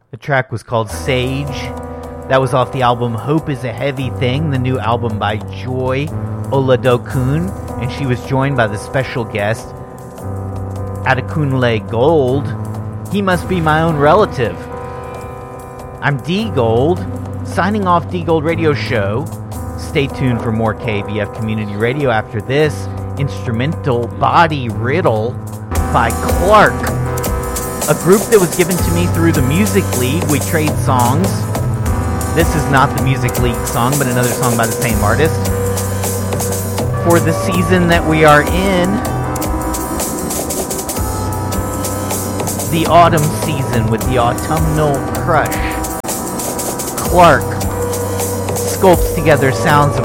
The track was called Sage. That was off the album Hope is a Heavy Thing, the new album by Joy Oladokun, and she was joined by the special guest Adekunle Gold. He must be my own relative. I'm D Gold, signing off D Gold Radio Show. Stay tuned for more KBF Community Radio after this instrumental Body Riddle by Clark, a group that was given to me through the Music League. We trade songs. This is not the Music League song, but another song by the same artist. For the season that we are in, the autumn season with the autumnal crush, Clark sculpts together sounds of